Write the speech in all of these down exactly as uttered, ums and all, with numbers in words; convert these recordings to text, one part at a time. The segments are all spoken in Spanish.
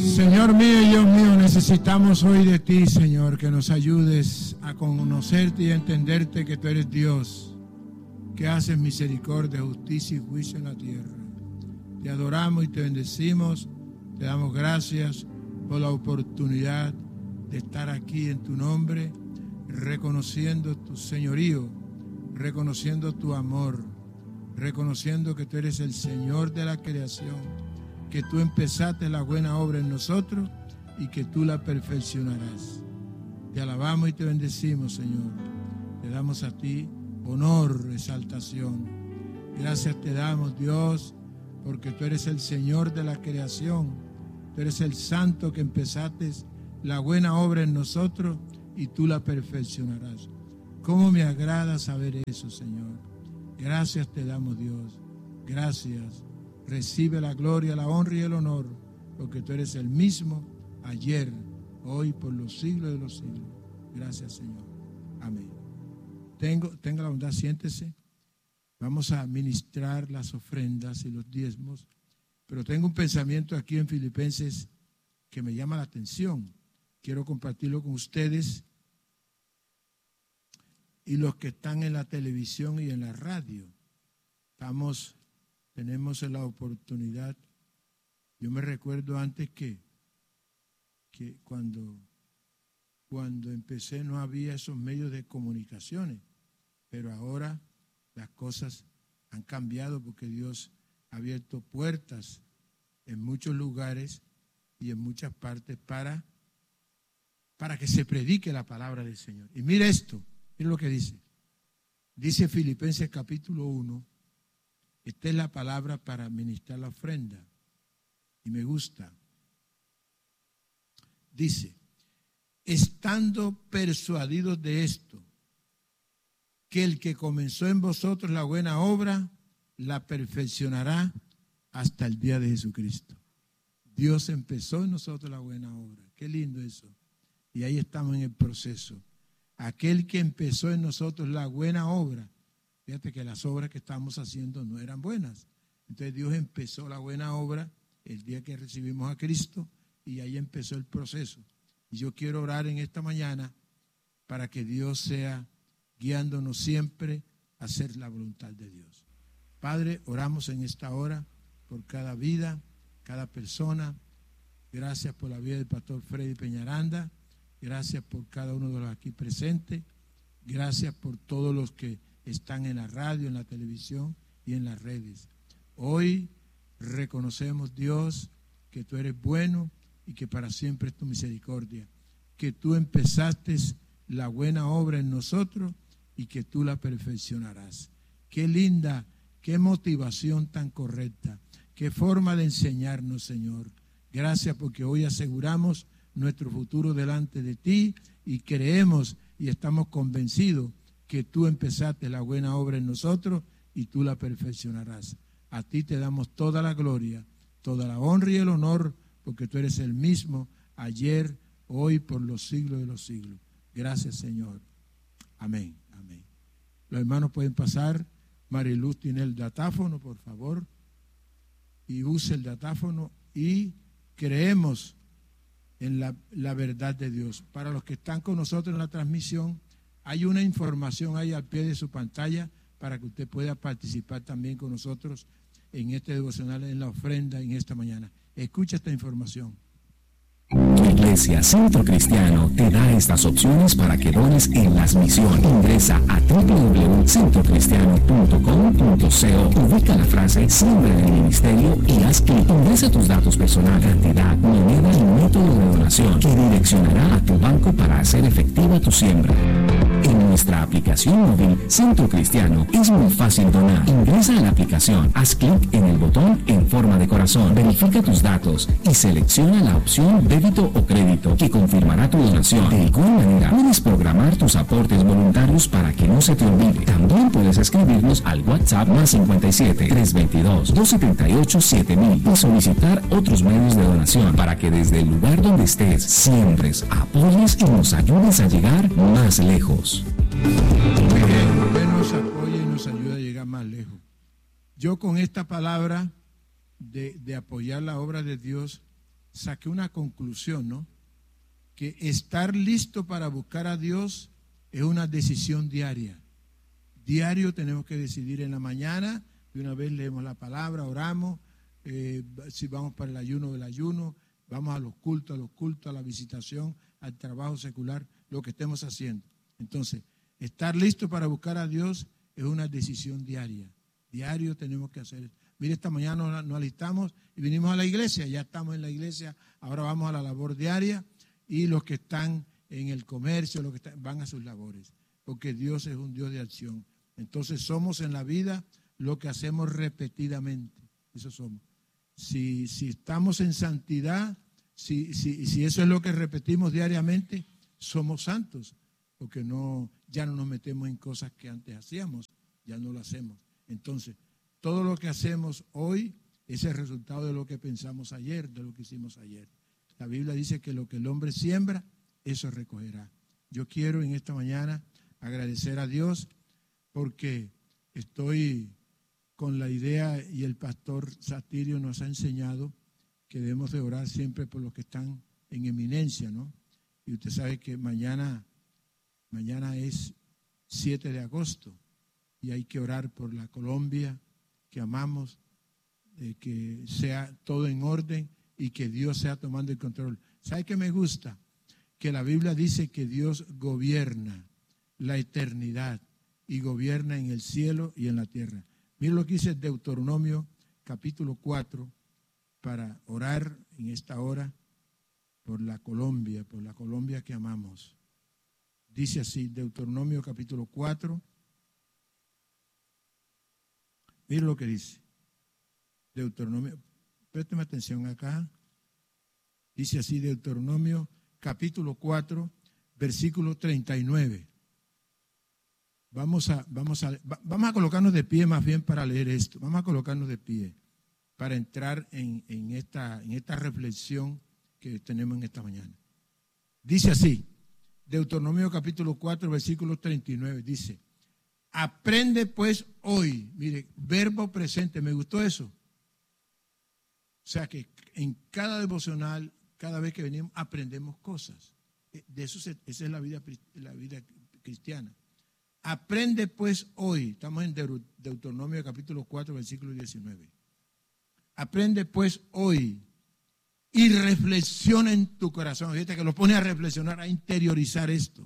Señor mío y Dios mío, necesitamos hoy de ti, Señor, que nos ayudes a conocerte y a entenderte que tú eres Dios, que haces misericordia, justicia y juicio en la tierra. Te adoramos y te bendecimos, te damos gracias por la oportunidad de estar aquí en tu nombre, reconociendo tu señorío, reconociendo tu amor, reconociendo que tú eres el Señor de la creación, que tú empezaste la buena obra en nosotros y que tú la perfeccionarás. Te alabamos y te bendecimos, Señor. Te damos a ti honor, exaltación. Gracias te damos, Dios, porque tú eres el Señor de la creación. Tú eres el santo que empezaste la buena obra en nosotros y tú la perfeccionarás. ¿Cómo me agrada saber eso, Señor? Gracias te damos, Dios. Gracias. Recibe la gloria, la honra y el honor, porque tú eres el mismo ayer, hoy, por los siglos de los siglos. Gracias, Señor. Amén. Tengo, tenga la bondad, siéntese. Vamos a ministrar las ofrendas y los diezmos, pero tengo un pensamiento aquí en Filipenses que me llama la atención. Quiero compartirlo con ustedes y los que están en la televisión y en la radio. Estamos... Tenemos la oportunidad. Yo me recuerdo antes que, que cuando, cuando empecé no había esos medios de comunicaciones, pero ahora las cosas han cambiado porque Dios ha abierto puertas en muchos lugares y en muchas partes para, para que se predique la palabra del Señor. Y mire esto, mire lo que dice. Dice Filipenses capítulo uno. Esta es la palabra para ministrar la ofrenda. Y me gusta. Dice, estando persuadidos de esto, que el que comenzó en vosotros la buena obra, la perfeccionará hasta el día de Jesucristo. Dios empezó en nosotros la buena obra. Qué lindo eso. Y ahí estamos en el proceso. Aquel que empezó en nosotros la buena obra. Fíjate que las obras que estamos haciendo no eran buenas. Entonces Dios empezó la buena obra el día que recibimos a Cristo y ahí empezó el proceso. Y yo quiero orar en esta mañana para que Dios sea guiándonos siempre a hacer la voluntad de Dios. Padre, oramos en esta hora por cada vida, cada persona. Gracias por la vida del pastor Freddy Peñaranda. Gracias por cada uno de los aquí presentes. Gracias por todos los que están en la radio, en la televisión y en las redes. Hoy reconocemos, Dios, que tú eres bueno y que para siempre es tu misericordia, que tú empezaste la buena obra en nosotros y que tú la perfeccionarás. Qué linda, qué motivación tan correcta, qué forma de enseñarnos, Señor. Gracias porque hoy aseguramos nuestro futuro delante de ti y creemos y estamos convencidos que tú empezaste la buena obra en nosotros y tú la perfeccionarás. A ti te damos toda la gloria, toda la honra y el honor, porque tú eres el mismo ayer, hoy, por los siglos de los siglos. Gracias, Señor. Amén, amén. Los hermanos pueden pasar. Mariluz tiene el datáfono, por favor, y use el datáfono y creemos en la, la verdad de Dios. Para los que están con nosotros en la transmisión, hay una información ahí al pie de su pantalla para que usted pueda participar también con nosotros en este devocional, en la ofrenda, en esta mañana. Escucha esta información. Tu iglesia Centro Cristiano te da estas opciones para que dones en las misiones. Ingresa a doble u doble u doble u punto centro cristiano punto com punto co. Ubica la frase Siembra en el Ministerio y haz clic. Ingresa tus datos personales, cantidad, moneda y método de donación que direccionará a tu banco para hacer efectiva tu siembra. En nuestra aplicación móvil Centro Cristiano es muy fácil donar. Ingresa a la aplicación, haz clic en el botón en forma de corazón, verifica tus datos y selecciona la opción débito o crédito que confirmará tu donación. De igual manera, puedes programar tus aportes voluntarios para que no se te olvide. También puedes escribirnos al WhatsApp más cincuenta y siete, trescientos veintidós, doscientos setenta y ocho, siete mil y solicitar otros medios de donación para que desde el lugar donde estés siembres, apoyes y nos ayudes a llegar más lejos. Usted nos apoya y nos ayuda a llegar más lejos. Yo con esta palabra de, de apoyar la obra de Dios, saqué una conclusión, ¿no? Que estar listo para buscar a Dios es una decisión diaria. Diario tenemos que decidir en la mañana, de una vez leemos la palabra, oramos, eh, si vamos para el ayuno del ayuno, vamos a los cultos, a los cultos, a la visitación, al trabajo secular, lo que estemos haciendo. Entonces, estar listo para buscar a Dios es una decisión diaria. Diario tenemos que hacer. Mire, esta mañana nos, nos alistamos y vinimos a la iglesia, ya estamos en la iglesia, ahora vamos a la labor diaria y los que están en el comercio, los que están, van a sus labores, porque Dios es un Dios de acción. Entonces somos en la vida lo que hacemos repetidamente, eso somos. Si, si estamos en santidad, si, si, si eso es lo que repetimos diariamente, somos santos, porque no, ya no nos metemos en cosas que antes hacíamos, ya no lo hacemos. Entonces, todo lo que hacemos hoy es el resultado de lo que pensamos ayer, de lo que hicimos ayer. La Biblia dice que lo que el hombre siembra, eso recogerá. Yo quiero en esta mañana agradecer a Dios porque estoy con la idea y el pastor Satirio nos ha enseñado que debemos de orar siempre por los que están en eminencia, ¿no? Y usted sabe que mañana, mañana es siete de agosto y hay que orar por la Colombia que amamos, eh, que sea todo en orden y que Dios sea tomando el control. ¿Sabe qué me gusta? Que la Biblia dice que Dios gobierna la eternidad y gobierna en el cielo y en la tierra. Mira lo que dice Deuteronomio capítulo cuatro para orar en esta hora por la Colombia, por la Colombia que amamos. Dice así, Deuteronomio capítulo cuatro. Mira lo que dice. Deuteronomio, présteme atención acá. Dice así Deuteronomio capítulo cuatro, versículo treinta y nueve. Vamos a, vamos a, vamos a colocarnos de pie más bien para leer esto. Vamos a colocarnos de pie para entrar en, en, esta, en esta reflexión que tenemos en esta mañana. Dice así, Deuteronomio capítulo cuatro, versículo treinta y nueve, dice, aprende pues hoy, mire, verbo presente, me gustó eso. O sea que en cada devocional, cada vez que venimos, aprendemos cosas. De eso se, esa es la vida, la vida cristiana. Aprende pues hoy, estamos en Deuteronomio capítulo cuatro, versículo diecinueve. Aprende pues hoy y reflexiona en tu corazón. Fíjate que lo pone a reflexionar, a interiorizar esto.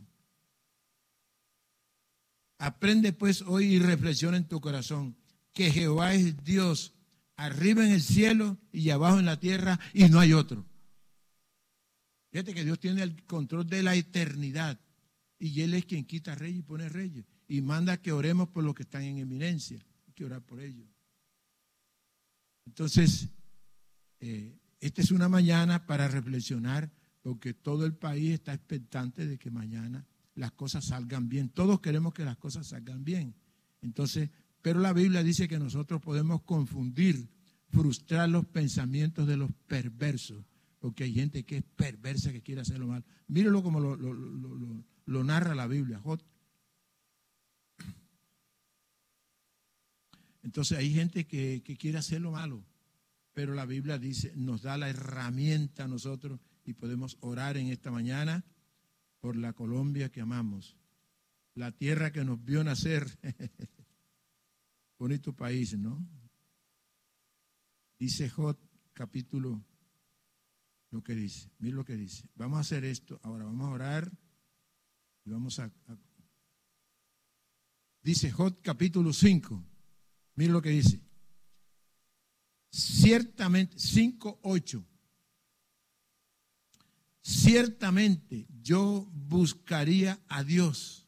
Aprende pues hoy y reflexiona en tu corazón que Jehová es Dios, arriba en el cielo y abajo en la tierra, y no hay otro. Fíjate que Dios tiene el control de la eternidad y Él es quien quita reyes y pone reyes y manda que oremos por los que están en eminencia. Hay que orar por ellos. Entonces, eh, esta es una mañana para reflexionar, porque todo el país está expectante de que mañana las cosas salgan bien. Todos queremos que las cosas salgan bien. Entonces, pero la Biblia dice que nosotros podemos confundir, frustrar los pensamientos de los perversos, porque hay gente que es perversa, que quiere hacer lo malo. Míralo como lo, lo, lo, lo, lo narra la Biblia. Entonces hay gente que, que quiere hacer lo malo, pero la Biblia dice, nos da la herramienta a nosotros y podemos orar en esta mañana por la Colombia que amamos, la tierra que nos vio nacer. Bonito país, ¿no? Dice Job, capítulo, lo que dice, mira lo que dice. Vamos a hacer esto, ahora vamos a orar y vamos a... a dice Job, capítulo cinco, mira lo que dice. Ciertamente, cinco, ocho. Ciertamente yo buscaría a Dios.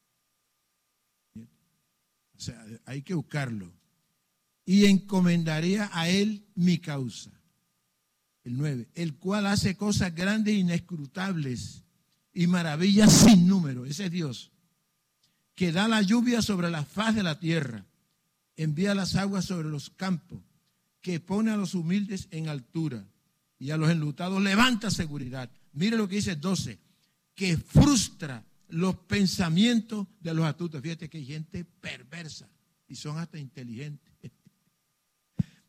O sea, hay que buscarlo. Y encomendaría a Él mi causa. El nueve. El cual hace cosas grandes e inescrutables y maravillas sin número. Ese es Dios. Que da la lluvia sobre la faz de la tierra. Envía las aguas sobre los campos. Que pone a los humildes en altura. Y a los enlutados levanta seguridad. Mire lo que dice doce. Que frustra los pensamientos de los astutos. Fíjate que hay gente perversa y son hasta inteligentes.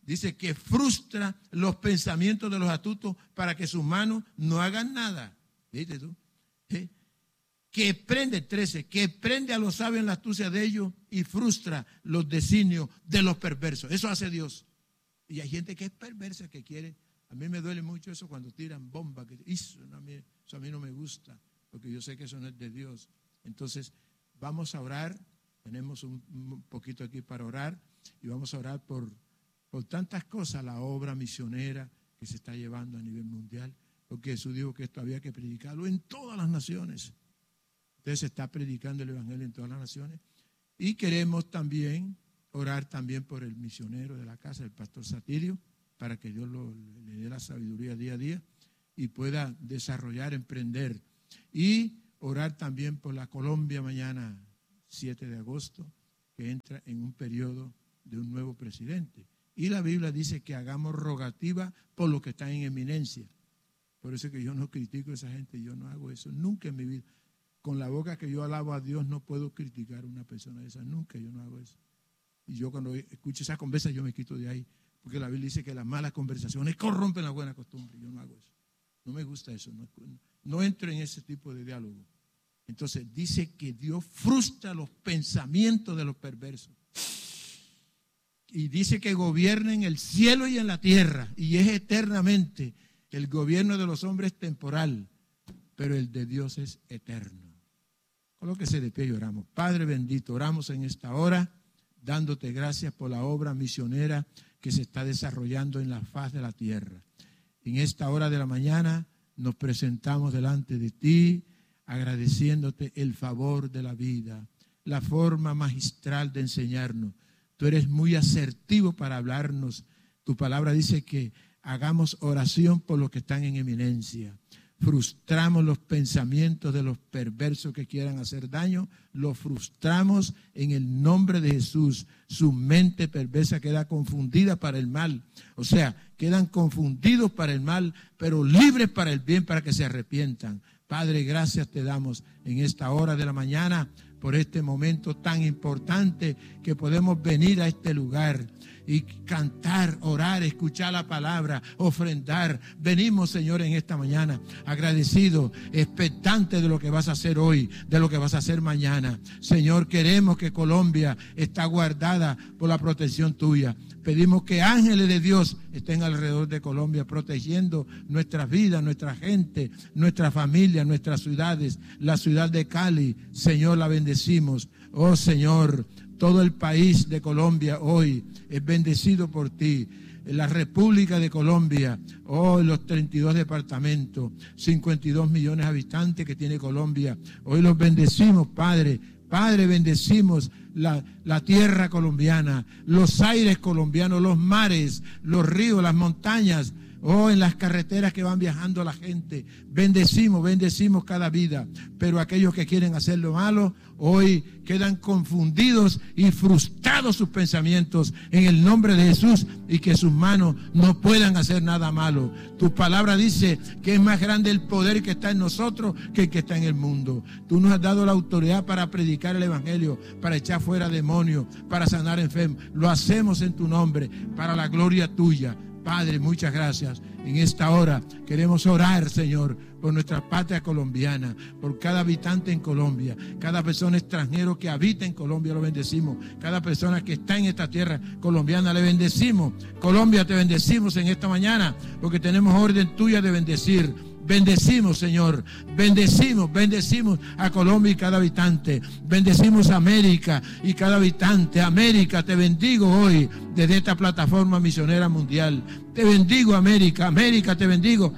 Dice que frustra los pensamientos de los astutos para que sus manos no hagan nada. ¿Viste tú? ¿Eh? Que prende, trece, que prende a los sabios en la astucia de ellos y frustra los designios de los perversos. Eso hace Dios. Y hay gente que es perversa, que quiere. A mí me duele mucho eso cuando tiran bombas. Que, eso, no, a mí, eso a mí no me gusta, porque yo sé que eso no es de Dios. Entonces, vamos a orar. Tenemos un, un poquito aquí para orar. Y vamos a orar por, por tantas cosas, la obra misionera que se está llevando a nivel mundial. Porque Jesús dijo que esto había que predicarlo en todas las naciones. Entonces se está predicando el evangelio en todas las naciones. Y queremos también orar también por el misionero de la casa, el pastor Satirio, para que Dios lo, le dé la sabiduría día a día y pueda desarrollar, emprender. Y orar también por la Colombia mañana, siete de agosto, que entra en un periodo de un nuevo presidente. Y la Biblia dice que hagamos rogativa por los que están en eminencia. Por eso es que yo no critico a esa gente, yo no hago eso, nunca en mi vida. Con la boca que yo alabo a Dios no puedo criticar a una persona de esa, nunca, yo no hago eso. Y yo cuando escucho esa conversa yo me quito de ahí, porque la Biblia dice que las malas conversaciones corrompen la buena costumbre, yo no hago eso. No me gusta eso, no, no entro en ese tipo de diálogo. Entonces dice que Dios frustra los pensamientos de los perversos. Y dice que gobierna en el cielo y en la tierra, y es eternamente. El gobierno de los hombres es temporal, pero el de Dios es eterno. Colóquese de pie y oramos. Padre bendito, oramos en esta hora, dándote gracias por la obra misionera que se está desarrollando en la faz de la tierra. En esta hora de la mañana nos presentamos delante de ti, agradeciéndote el favor de la vida, la forma magistral de enseñarnos. Tú eres muy asertivo para hablarnos. Tu palabra dice que hagamos oración por los que están en eminencia. Frustramos los pensamientos de los perversos que quieran hacer daño. Los frustramos en el nombre de Jesús. Su mente perversa queda confundida para el mal. O sea, quedan confundidos para el mal, pero libres para el bien, para que se arrepientan. Padre, gracias te damos en esta hora de la mañana por este momento tan importante que podemos venir a este lugar y cantar, orar, escuchar la palabra, ofrendar. Venimos, Señor, en esta mañana agradecidos, expectantes de lo que vas a hacer hoy, de lo que vas a hacer mañana. Señor, queremos que Colombia está guardada por la protección tuya. Pedimos que ángeles de Dios estén alrededor de Colombia, protegiendo nuestras vidas, nuestra gente, nuestra familia, nuestras ciudades. La ciudad de Cali, Señor, la bendecimos. Oh, Señor, todo el país de Colombia hoy es bendecido por ti. La República de Colombia, hoy oh, los treinta y dos departamentos, cincuenta y dos millones de habitantes que tiene Colombia. Hoy los bendecimos, Padre. Padre, bendecimos la, la tierra colombiana, los aires colombianos, los mares, los ríos, las montañas. Oh, en las carreteras que van viajando la gente, bendecimos, bendecimos cada vida, pero aquellos que quieren hacer lo malo, hoy quedan confundidos y frustrados sus pensamientos en el nombre de Jesús y que sus manos no puedan hacer nada malo. Tu palabra dice que es más grande el poder que está en nosotros que el que está en el mundo. Tú nos has dado la autoridad para predicar el evangelio, para echar fuera demonios, para sanar enfermos. Lo hacemos en tu nombre, para la gloria tuya. Padre, muchas gracias. En esta hora queremos orar, Señor, por nuestra patria colombiana, por cada habitante en Colombia, cada persona extranjera que habita en Colombia, lo bendecimos. Cada persona que está en esta tierra colombiana, le bendecimos. Colombia, te bendecimos en esta mañana, porque tenemos orden tuya de bendecir. Bendecimos, Señor, bendecimos, bendecimos a Colombia y cada habitante, bendecimos a América y cada habitante. América, te bendigo hoy desde esta plataforma misionera mundial. Te bendigo, América, América, te bendigo.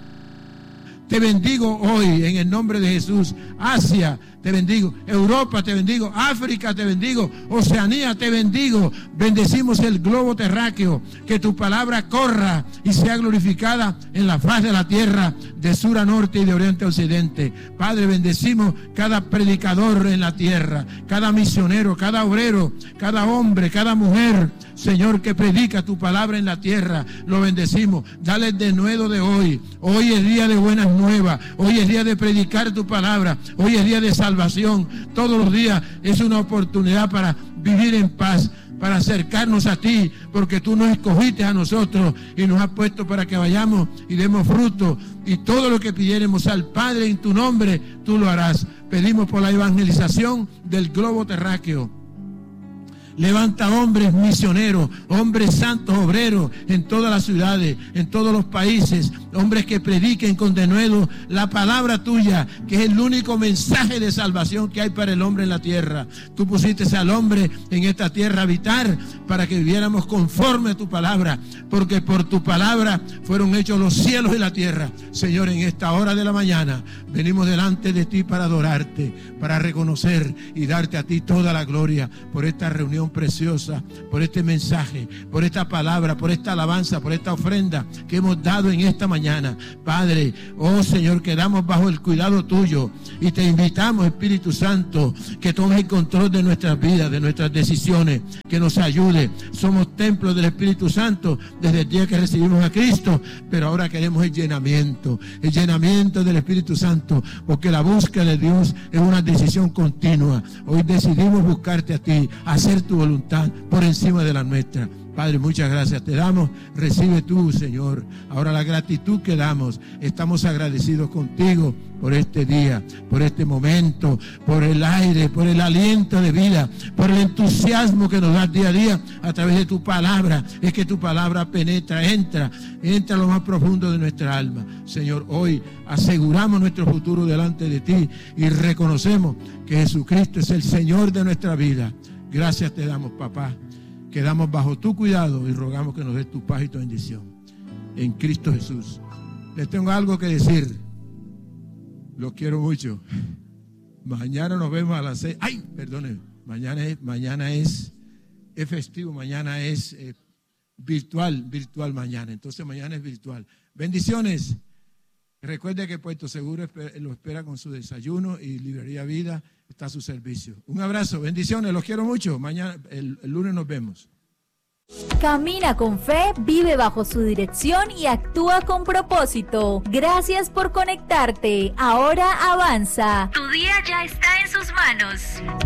Te bendigo hoy en el nombre de Jesús. Asia, te bendigo. Europa, te bendigo. África, te bendigo. Oceanía, te bendigo. Bendecimos el globo terráqueo. Que tu palabra corra y sea glorificada en la faz de la tierra, de sur a norte y de oriente a occidente. Padre, bendecimos cada predicador en la tierra, cada misionero, cada obrero, cada hombre, cada mujer, Señor, que predica tu palabra en la tierra. Lo bendecimos. Dale el denuedo de hoy. Hoy es día de buenas nuevas. Hoy es día de predicar tu palabra. Hoy es día de salvación. Todos los días es una oportunidad para vivir en paz. para acercarnos a ti, porque tú nos escogiste a nosotros y nos has puesto para que vayamos y demos fruto, y todo lo que pidiéremos al Padre en tu nombre, tú lo harás. Pedimos por la evangelización del globo terráqueo. Levanta hombres misioneros, hombres santos obreros en todas las ciudades, en todos los países, hombres que prediquen con denuedo la palabra tuya, que es el único mensaje de salvación que hay para el hombre en la tierra. Tú pusiste al hombre en esta tierra a habitar para que viviéramos conforme a tu palabra, porque por tu palabra fueron hechos los cielos y la tierra. Señor, en esta hora de la mañana venimos delante de ti para adorarte, para reconocer y darte a ti toda la gloria por esta reunión preciosa, por este mensaje, por esta palabra, por esta alabanza, por esta ofrenda que hemos dado en esta mañana. Padre, oh Señor, quedamos bajo el cuidado tuyo y te invitamos, Espíritu Santo, que tomes el control de nuestras vidas, de nuestras decisiones, que nos ayude. Somos templo del Espíritu Santo desde el día que recibimos a Cristo, pero ahora queremos el llenamiento, el llenamiento del Espíritu Santo, porque la búsqueda de Dios es una decisión continua. Hoy decidimos buscarte a ti, hacer tu voluntad por encima de la nuestra. Padre, muchas gracias te damos. Recibe tú, Señor, ahora la gratitud que damos. Estamos agradecidos contigo por este día, por este momento, por el aire, por el aliento de vida, por el entusiasmo que nos das día a día a través de tu palabra. Es que tu palabra penetra, entra, entra a lo más profundo de nuestra alma. Señor, hoy aseguramos nuestro futuro delante de ti y reconocemos que Jesucristo es el Señor de nuestra vida. Gracias te damos, papá. Quedamos bajo tu cuidado y rogamos que nos des tu paz y tu bendición. En Cristo Jesús. Les tengo algo que decir. Los quiero mucho. Mañana nos vemos a las seis. ¡Ay! Perdone. Mañana es, mañana es, es festivo. Mañana es eh, virtual. Virtual mañana. Entonces mañana es virtual. Bendiciones. Recuerde que Puerto Seguro lo espera con su desayuno y Librería Vida está a su servicio. Un abrazo, bendiciones, los quiero mucho. Mañana, el, el lunes nos vemos. Camina con fe, vive bajo su dirección y actúa con propósito. Gracias por conectarte. Ahora avanza. Tu día ya está en sus manos.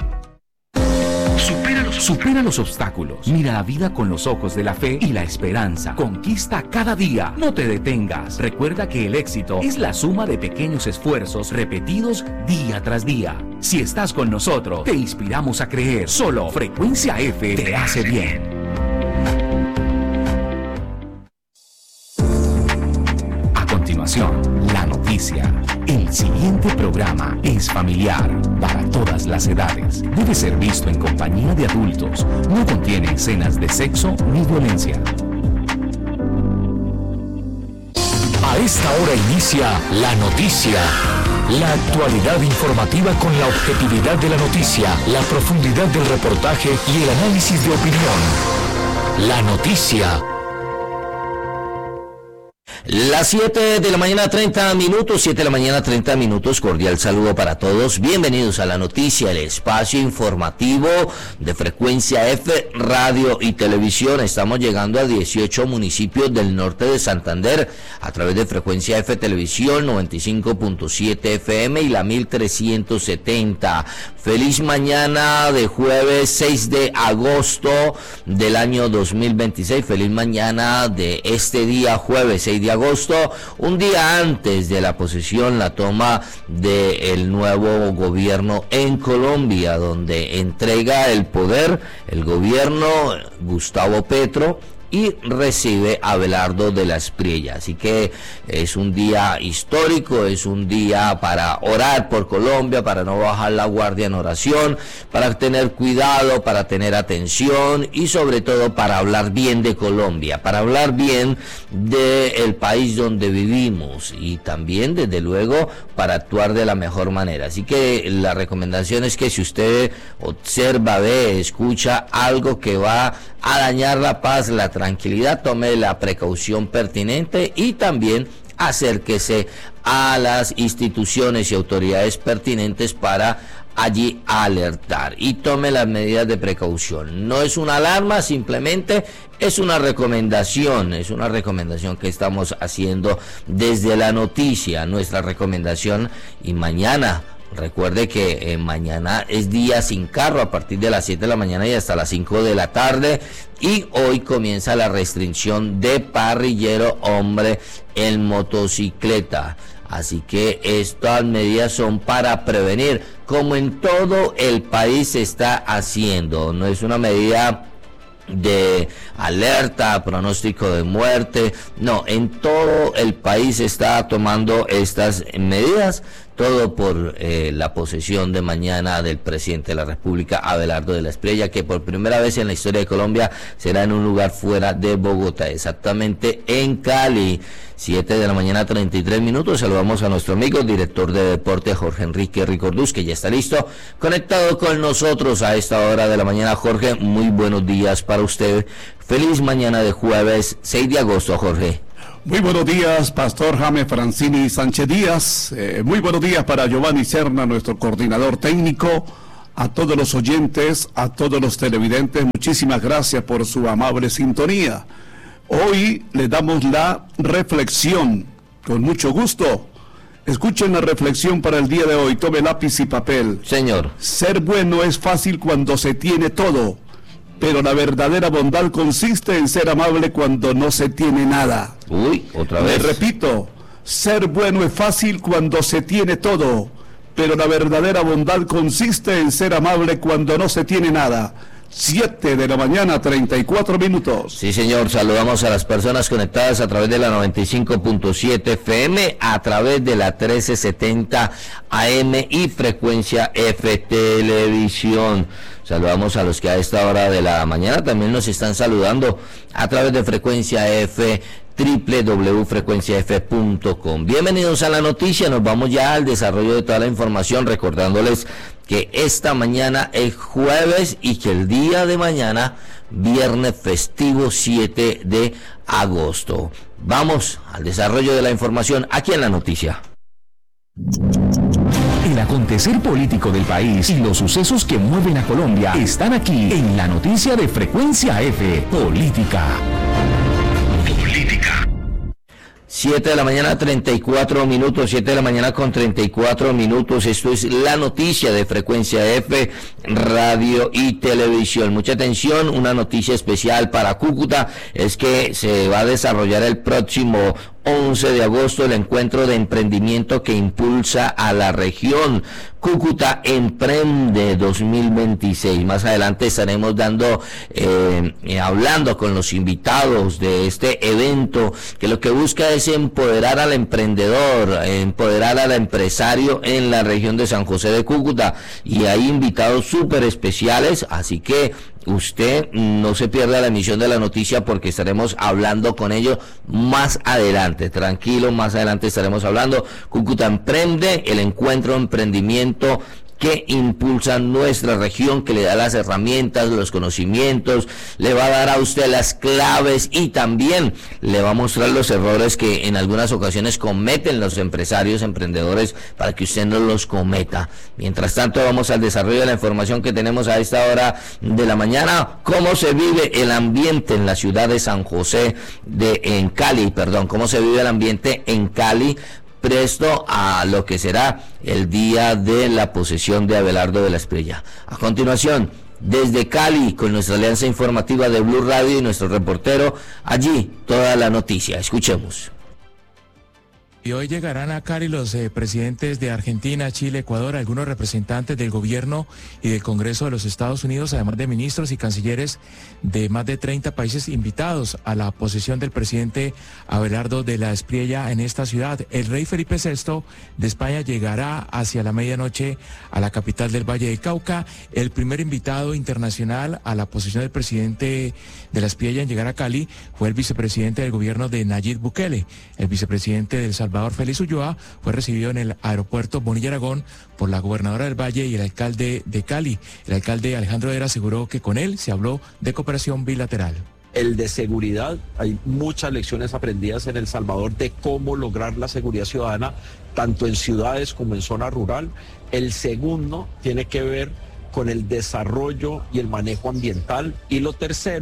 Supera los, supera los obstáculos. Mira la vida con los ojos de la fe y la esperanza. Conquista cada día. No te detengas. Recuerda que el éxito es la suma de pequeños esfuerzos repetidos día tras día. Si estás con nosotros, te inspiramos a creer. Solo Frecuencia F te hace bien. A continuación, la noticia. El siguiente programa es familiar para todas las edades. Debe ser visto en compañía de adultos. No contiene escenas de sexo ni violencia. A esta hora inicia La Noticia. La actualidad informativa con la objetividad de la noticia, la profundidad del reportaje y el análisis de opinión. La Noticia. Las siete de la mañana, treinta minutos, siete de la mañana, treinta minutos, cordial saludo para todos, bienvenidos a La Noticia, el espacio informativo de Frecuencia F, radio y televisión. Estamos llegando a dieciocho municipios del norte de Santander a través de Frecuencia F Televisión, noventa y cinco punto siete F M y la mil trescientos setenta. Feliz mañana de jueves seis de agosto del año dos mil veintiséis, feliz mañana de este día jueves seis de agosto, un día antes de la posesión, la toma del nuevo gobierno en Colombia, donde entrega el poder el gobierno Gustavo Petro y recibe a Abelardo de la Espriella. Así que es un día histórico, es un día para orar por Colombia, para no bajar la guardia en oración, para tener cuidado, para tener atención y sobre todo para hablar bien de Colombia, para hablar bien del país donde vivimos y también desde luego para actuar de la mejor manera. Así que la recomendación es que si usted observa, ve, escucha algo que va a dañar la paz, la tranquilidad, tome la precaución pertinente y también acérquese a las instituciones y autoridades pertinentes para allí alertar y tome las medidas de precaución. No es una alarma, simplemente es una recomendación, es una recomendación que estamos haciendo desde La Noticia, nuestra recomendación, y mañana Recuerde que eh, mañana es día sin carro a partir de las siete de la mañana y hasta las cinco de la tarde. Y hoy comienza la restricción de parrillero hombre en motocicleta. Así que estas medidas son para prevenir, como en todo el país se está haciendo. No es una medida de alerta, pronóstico de muerte, no, en todo el país se está tomando estas medidas, todo por eh, la posesión de mañana del presidente de la República, Abelardo de la Espriella, que por primera vez en la historia de Colombia será en un lugar fuera de Bogotá, exactamente en Cali. siete de la mañana, treinta y tres minutos. Saludamos a nuestro amigo, director de deporte, Jorge Enrique Ricorduz, que ya está listo, conectado con nosotros a esta hora de la mañana. Jorge, muy buenos días para usted. Feliz mañana de jueves, seis de agosto, Jorge. Muy buenos días, Pastor Jaime Francini Sánchez Díaz. Eh, muy buenos días para Giovanni Serna, nuestro coordinador técnico. A todos los oyentes, a todos los televidentes, muchísimas gracias por su amable sintonía. Hoy le damos la reflexión, con mucho gusto. Escuchen la reflexión para el día de hoy, tome lápiz y papel. Señor. Ser bueno es fácil cuando se tiene todo, pero la verdadera bondad consiste en ser amable cuando no se tiene nada. Uy, otra vez. Le repito, ser bueno es fácil cuando se tiene todo, pero la verdadera bondad consiste en ser amable cuando no se tiene nada. siete de la mañana, treinta y cuatro minutos. Sí, señor, saludamos a las personas conectadas a través de la noventa y cinco punto siete F M, a través de la trece setenta A M y frecuencia F Televisión. Saludamos a los que a esta hora de la mañana también nos están saludando a través de frecuencia F, doble u doble u doble u punto frecuencia f punto com. Bienvenidos a la noticia, nos vamos ya al desarrollo de toda la información, recordándoles que esta mañana es jueves y que el día de mañana, viernes festivo siete de agosto. Vamos al desarrollo de la información aquí en la noticia. El acontecer político del país y los sucesos que mueven a Colombia están aquí en la noticia de Frecuencia F, Política. Política. siete de la mañana, treinta y cuatro minutos, siete de la mañana con treinta y cuatro minutos. Esto es la noticia de Frecuencia F, Radio y Televisión. Mucha atención, una noticia especial para Cúcuta es que se va a desarrollar el próximo once de agosto el encuentro de emprendimiento que impulsa a la región. Cúcuta Emprende dos mil veintiséis. Más adelante estaremos dando, eh, eh, hablando con los invitados de este evento, que lo que busca es empoderar al emprendedor, empoderar al empresario en la región de San José de Cúcuta. Y hay invitados súper especiales, así que usted no se pierda la emisión de la noticia porque estaremos hablando con ellos más adelante. Tranquilo, más adelante estaremos hablando. Cúcuta Emprende, el encuentro de emprendimiento que impulsa nuestra región, que le da las herramientas, los conocimientos, le va a dar a usted las claves y también le va a mostrar los errores que en algunas ocasiones cometen los empresarios, emprendedores, para que usted no los cometa. Mientras tanto, vamos al desarrollo de la información que tenemos a esta hora de la mañana. ¿Cómo se vive el ambiente en la ciudad de San José de en Cali, perdón, cómo se vive el ambiente en Cali presto a lo que será el día de la posesión de Abelardo de la Espriella? A continuación, desde Cali, con nuestra alianza informativa de Blue Radio y nuestro reportero, allí toda la noticia. Escuchemos. Y hoy llegarán a Cali los eh, presidentes de Argentina, Chile, Ecuador, algunos representantes del gobierno y del Congreso de los Estados Unidos, además de ministros y cancilleres de más de treinta países invitados a la posesión del presidente Abelardo de la Espriella en esta ciudad. El rey Felipe sexto de España llegará hacia la medianoche a la capital del Valle del Cauca. El primer invitado internacional a la posesión del presidente de la Espriella en llegar a Cali fue el vicepresidente del gobierno de Nayib Bukele. El vicepresidente del Salvador, Félix Ulloa, fue recibido en el aeropuerto Bonilla Aragón por la gobernadora del Valle y el alcalde de Cali. El alcalde Alejandro Vera aseguró que con él se habló de cooperación bilateral. El de seguridad, hay muchas lecciones aprendidas en El Salvador de cómo lograr la seguridad ciudadana, tanto en ciudades como en zona rural. El segundo tiene que ver con el desarrollo y el manejo ambiental. Y lo tercero,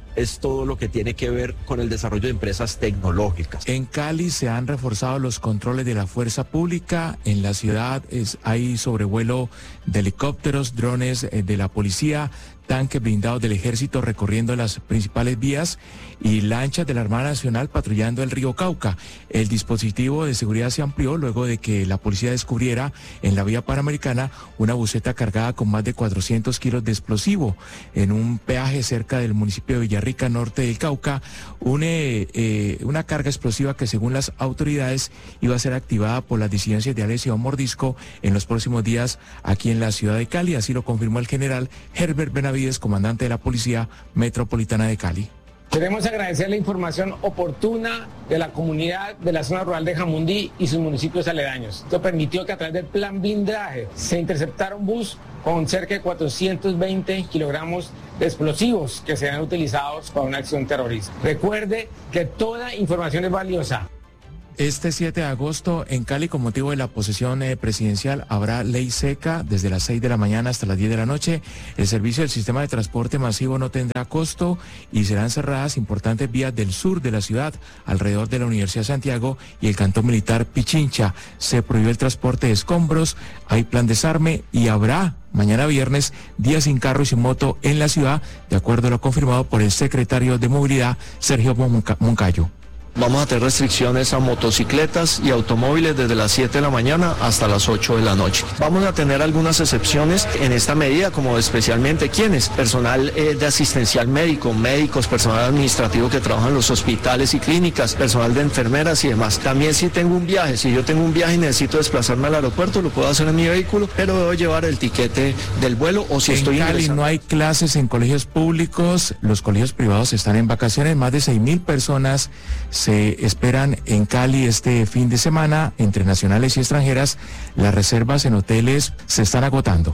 es todo lo que tiene que ver con el desarrollo de empresas tecnológicas. En Cali se han reforzado los controles de la fuerza pública. En la ciudad es, hay sobrevuelo de helicópteros, drones eh, de la policía, tanques blindados del ejército recorriendo las principales vías y lanchas de la Armada Nacional patrullando el río Cauca. El dispositivo de seguridad se amplió luego de que la policía descubriera en la vía panamericana una buseta cargada con más de cuatrocientos kilos de explosivo en un peaje cerca del municipio de Villarrica, norte del Cauca, una, eh, una carga explosiva que según las autoridades iba a ser activada por las disidencias de Alesia o Mordisco en los próximos días aquí en la ciudad de Cali. Así lo confirmó el general Herbert Benavides, comandante de la Policía Metropolitana de Cali. Queremos agradecer la información oportuna de la comunidad de la zona rural de Jamundí y sus municipios aledaños. Esto permitió que a través del plan blindaje se interceptara un bus con cerca de cuatrocientos veinte kilogramos de explosivos que serán utilizados para una acción terrorista. Recuerde que toda información es valiosa. Este siete de agosto en Cali, con motivo de la posesión eh, presidencial, habrá ley seca desde las seis de la mañana hasta las diez de la noche. El servicio del sistema de transporte masivo no tendrá costo y serán cerradas importantes vías del sur de la ciudad, alrededor de la Universidad de Santiago y el Cantón Militar Pichincha. Se prohibió el transporte de escombros, hay plan desarme y habrá mañana viernes día sin carro y sin moto en la ciudad, de acuerdo a lo confirmado por el secretario de Movilidad, Sergio Moncayo. Vamos a tener restricciones a motocicletas y automóviles desde las siete de la mañana hasta las ocho de la noche. Vamos a tener algunas excepciones en esta medida, como especialmente quienes, personal eh, de asistencial médico, médicos, personal administrativo que trabaja en los hospitales y clínicas, personal de enfermeras y demás. También si tengo un viaje, si yo tengo un viaje y necesito desplazarme al aeropuerto, lo puedo hacer en mi vehículo, pero debo llevar el tiquete del vuelo o si en estoy Cali ingresando. No hay clases en colegios públicos, los colegios privados están en vacaciones, más de seis mil personas se esperan en Cali este fin de semana, entre nacionales y extranjeras. Las reservas en hoteles se están agotando.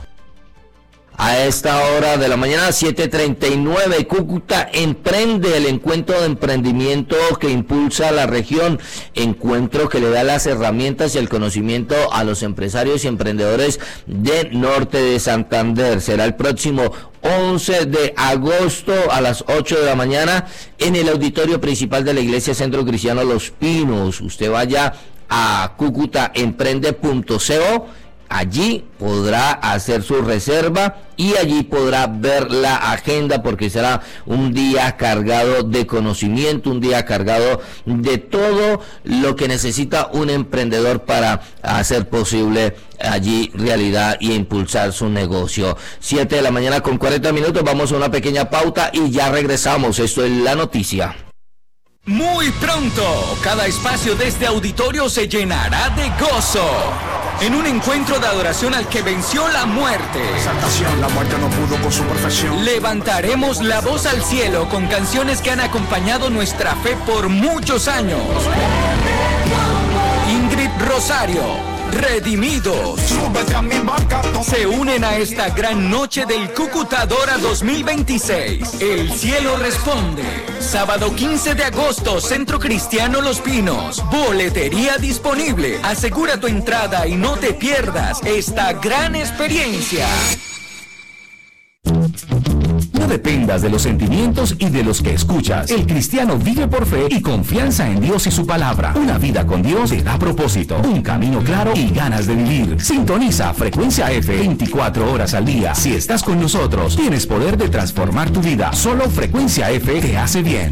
A esta hora de la mañana, siete treinta y nueve, Cúcuta Emprende, el encuentro de emprendimiento que impulsa la región, encuentro que le da las herramientas y el conocimiento a los empresarios y emprendedores del norte de Santander. Será el próximo once de agosto a las ocho de la mañana en el auditorio principal de la Iglesia Centro Cristiano Los Pinos. Usted vaya a cúcuta emprende punto co. Allí podrá hacer su reserva y allí podrá ver la agenda, porque será un día cargado de conocimiento, un día cargado de todo lo que necesita un emprendedor para hacer posible allí realidad y impulsar su negocio. siete de la mañana con cuarenta minutos, vamos a una pequeña pauta y ya regresamos. Esto es La Noticia. Muy pronto, cada espacio de este auditorio se llenará de gozo, en un encuentro de adoración al que venció la muerte. Exaltación, la muerte no pudo con su perfección. Levantaremos la voz al cielo con canciones que han acompañado nuestra fe por muchos años. Ingrid Rosario, Redimidos, se unen a esta gran noche del Cúcutadora dos mil veintiséis. El cielo responde. Sábado quince de agosto, Centro Cristiano Los Pinos. Boletería disponible. Asegura tu entrada y no te pierdas esta gran experiencia. No dependas de los sentimientos y de los que escuchas. El cristiano vive por fe y confianza en Dios y su palabra. Una vida con Dios te da propósito, un camino claro y ganas de vivir. Sintoniza Frecuencia F veinticuatro horas al día. Si estás con nosotros, tienes poder de transformar tu vida. Solo Frecuencia F te hace bien.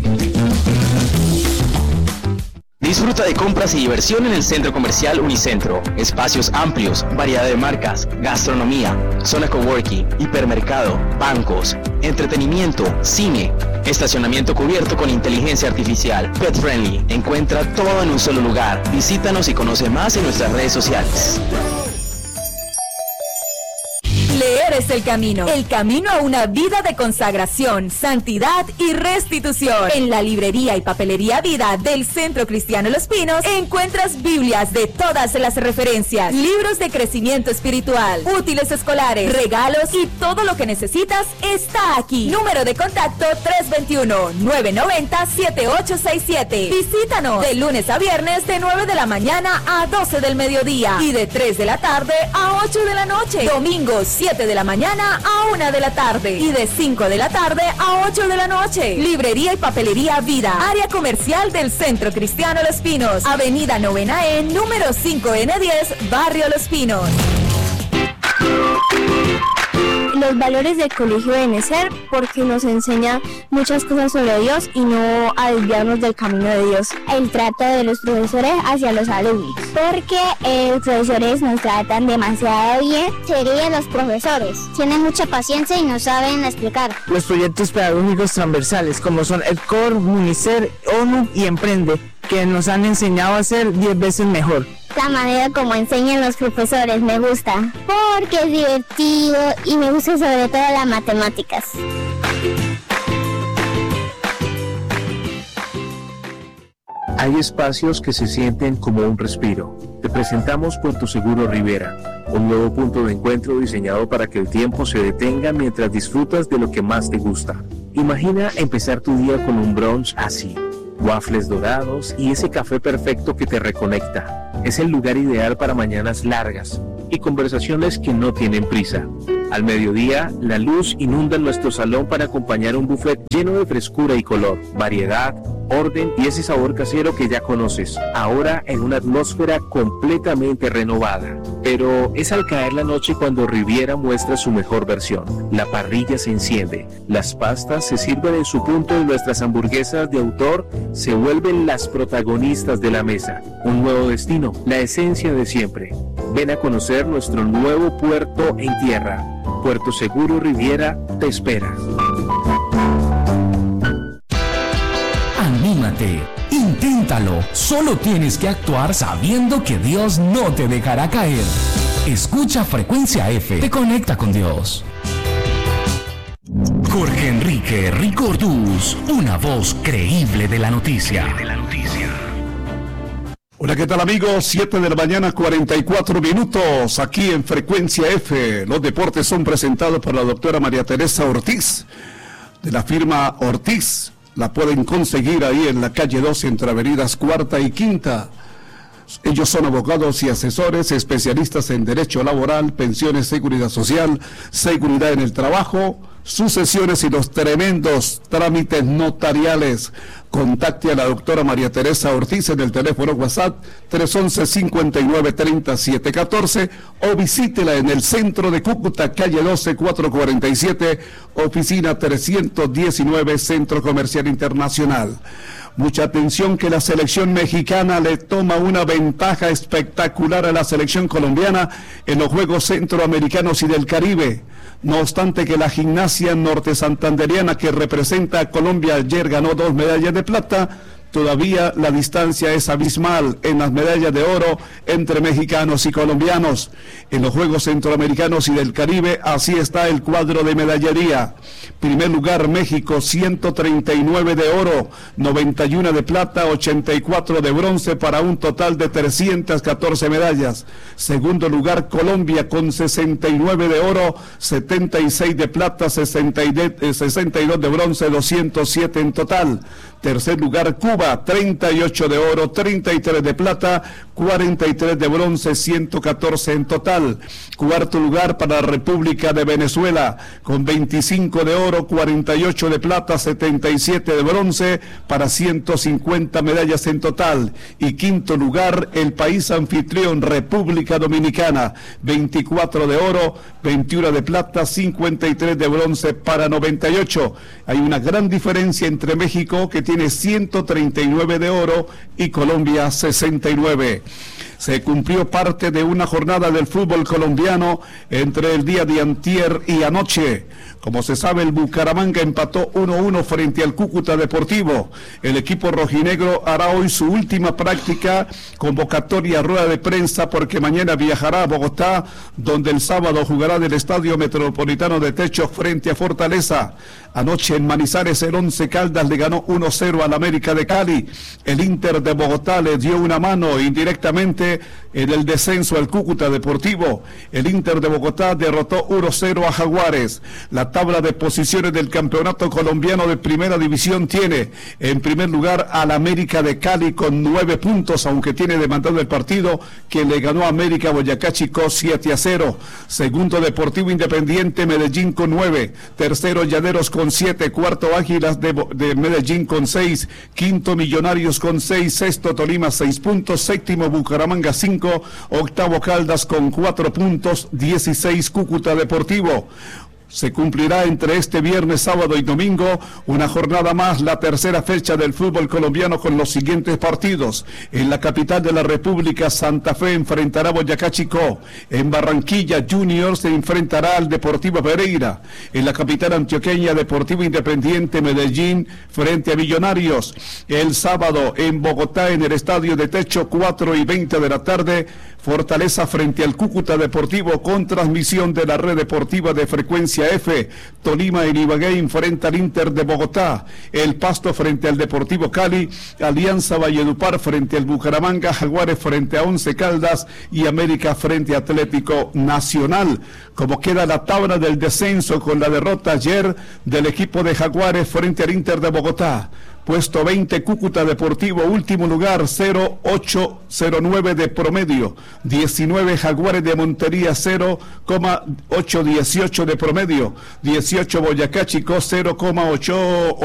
Disfruta de compras y diversión en el Centro Comercial Unicentro. Espacios amplios, variedad de marcas, gastronomía, zona coworking, hipermercado, bancos, entretenimiento, cine, estacionamiento cubierto con inteligencia artificial, pet friendly. Encuentra todo en un solo lugar. Visítanos y conoce más en nuestras redes sociales. Leer es el camino, el camino a una vida de consagración, santidad y restitución. En la librería y papelería Vida del Centro Cristiano Los Pinos encuentras Biblias de todas las referencias, libros de crecimiento espiritual, útiles escolares, regalos y todo lo que necesitas está aquí. Número de contacto tres dos uno, nueve nueve cero, siete ocho seis siete. Visítanos de lunes a viernes de nueve de la mañana a doce del mediodía y de tres de la tarde a ocho de la noche. Domingos siete de la mañana a una de la tarde y de cinco de la tarde a ocho de la noche. Librería y papelería Vida, área comercial del Centro Cristiano Los Pinos, Avenida Novena E, número cinco ene diez, Barrio Los Pinos. Los valores del colegio deben ser porque nos enseña muchas cosas sobre Dios y no a desviarnos del camino de Dios. El trato de los profesores hacia los alumnos, porque eh, los profesores nos tratan demasiado bien. Serían los profesores, tienen mucha paciencia y nos saben explicar. Los proyectos pedagógicos transversales como son EdCor, Municer, ONU y Emprende, que nos han enseñado a ser diez veces mejor. La manera como enseñan los profesores me gusta, porque es divertido y me gusta sobre todo las matemáticas. Hay espacios que se sienten como un respiro. Te presentamos Puerto Seguro Rivera, un nuevo punto de encuentro diseñado para que el tiempo se detenga mientras disfrutas de lo que más te gusta. Imagina empezar tu día con un brunch así, waffles dorados y ese café perfecto que te reconecta. Es el lugar ideal para mañanas largas y conversaciones que no tienen prisa. Al mediodía, la luz inunda nuestro salón para acompañar un buffet lleno de frescura y color, variedad, orden y ese sabor casero que ya conoces, ahora en una atmósfera completamente renovada. Pero es al caer la noche cuando Riviera muestra su mejor versión. La parrilla se enciende, las pastas se sirven en su punto y nuestras hamburguesas de autor se vuelven las protagonistas de la mesa. Un nuevo destino, la esencia de siempre. Ven a conocer nuestro nuevo puerto en tierra. Puerto Seguro Riviera te espera. Anímate, inténtalo. Solo tienes que actuar sabiendo que Dios no te dejará caer. Escucha Frecuencia F, te conecta con Dios. Jorge Enrique Ricordús, una voz creíble de la noticia. Hola, ¿qué tal amigos? siete de la mañana, cuarenta y cuatro minutos, aquí en Frecuencia F. Los deportes son presentados por la doctora María Teresa Ortiz, de la firma Ortiz. La pueden conseguir ahí en la calle dos, entre avenidas Cuarta y Quinta. Ellos son abogados y asesores, especialistas en derecho laboral, pensiones, seguridad social, seguridad en el trabajo, sucesiones y los tremendos trámites notariales. Contacte a la doctora María Teresa Ortiz en el teléfono WhatsApp tres once, cincuenta y nueve, treinta, setecientos catorce o visítela en el centro de Cúcuta, calle doce, cuatrocientos cuarenta y siete, oficina trescientos diecinueve, Centro Comercial Internacional. Mucha atención que la selección mexicana le toma una ventaja espectacular a la selección colombiana en los Juegos Centroamericanos y del Caribe. No obstante que la gimnasia norte santanderiana que representa a Colombia ayer ganó dos medallas de plata, todavía la distancia es abismal en las medallas de oro entre mexicanos y colombianos. En los Juegos Centroamericanos y del Caribe, así está el cuadro de medallería. Primer lugar, México, ciento treinta y nueve de oro, noventa y uno de plata, ochenta y cuatro de bronce, para un total de trescientas catorce medallas. Segundo lugar, Colombia, con sesenta y nueve de oro, setenta y seis de plata, sesenta y dos de bronce, doscientos siete en total. Tercer lugar, Cuba, treinta y ocho de oro, treinta y tres de plata, cuarenta y tres de bronce, ciento catorce en total. Cuarto lugar para la República de Venezuela, con veinticinco de oro, cuarenta y ocho de plata, setenta y siete de bronce, para ciento cincuenta medallas en total. Y quinto lugar, el país anfitrión, República Dominicana, veinticuatro de oro, veintiuno de plata, cincuenta y tres de bronce, para noventa y ocho. Hay una gran diferencia entre México, que tiene ciento treinta y nueve de oro, y Colombia sesenta y nueve. Se cumplió parte de una jornada del fútbol colombiano entre el día de antier y anoche. Como se sabe, el Bucaramanga empató uno a uno frente al Cúcuta Deportivo. El equipo rojinegro hará hoy su última práctica, convocatoria, rueda de prensa, porque mañana viajará a Bogotá, donde el sábado jugará en el Estadio Metropolitano de Techo frente a Fortaleza. Anoche en Manizales el Once Caldas le ganó uno cero al América de Cali. El Inter de Bogotá le dio una mano indirectamente sigue en el descenso el Cúcuta Deportivo. El Inter de Bogotá derrotó uno cero a Jaguares. La tabla de posiciones del campeonato colombiano de primera división tiene en primer lugar al América de Cali con nueve puntos, aunque tiene demandado el partido que le ganó a América Boyacá Chicó siete a cero. Segundo, Deportivo Independiente Medellín con nueve. Tercero, Llaneros con siete. Cuarto, Águilas de, de Medellín con seis. Quinto, Millonarios con seis. Sexto, Tolima seis puntos. Séptimo, Bucaramanga cinco. Octavo, Caldas con cuatro puntos. dieciséis, Cúcuta Deportivo. Se cumplirá entre este viernes, sábado y domingo una jornada más, la tercera fecha del fútbol colombiano con los siguientes partidos. En la capital de la República, Santa Fe enfrentará a Boyacá Chicó. En Barranquilla, Junior se enfrentará al Deportivo Pereira. En la capital antioqueña, Deportivo Independiente Medellín frente a Millonarios. El sábado en Bogotá, en el Estadio de Techo, cuatro y veinte de la tarde, Fortaleza frente al Cúcuta Deportivo con transmisión de la red deportiva de Frecuencia F. Tolima en Ibagué enfrenta al Inter de Bogotá. El Pasto frente al Deportivo Cali. Alianza Valledupar frente al Bucaramanga. Jaguares frente a Once Caldas. Y América frente a Atlético Nacional. Como queda la tabla del descenso con la derrota ayer del equipo de Jaguares frente al Inter de Bogotá. Puesto veinte, Cúcuta Deportivo, último lugar, cero ocho cero nueve de promedio. diecinueve, Jaguares de Montería, cero coma ocho dieciocho de promedio. dieciocho, Boyacá Chicó, cero coma ocho